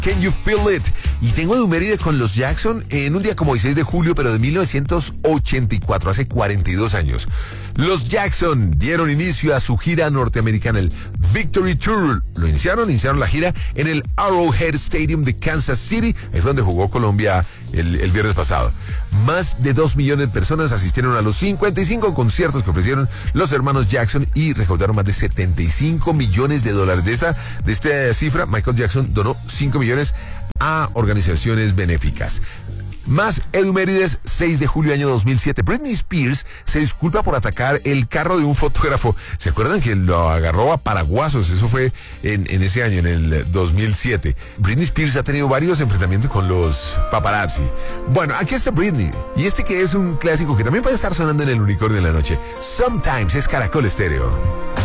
Can You Feel It? Y tengo Eduméride con los Jackson en un día como 16 de julio, pero de 1984, hace 42 años. Los Jackson dieron inicio a su gira norteamericana, el Victory Tour. Lo iniciaron la gira en el Arrowhead Stadium de Kansas City, ahí fue donde jugó Colombia el viernes pasado. Más de 2 millones de personas asistieron a los 55 conciertos que ofrecieron los hermanos Jackson y recaudaron más de $75 millones. De esta cifra, Michael Jackson donó 5 millones a organizaciones benéficas. Más Edumérides, 6 de julio año 2007. Britney Spears se disculpa por atacar el carro de un fotógrafo. ¿Se acuerdan que lo agarró a paraguasos? Eso fue en ese año, en el 2007. Britney Spears ha tenido varios enfrentamientos con los paparazzi. Bueno, aquí está Britney. Y este que es un clásico que también puede estar sonando en el Unicornio de la Noche. Sometimes es Caracol Estéreo.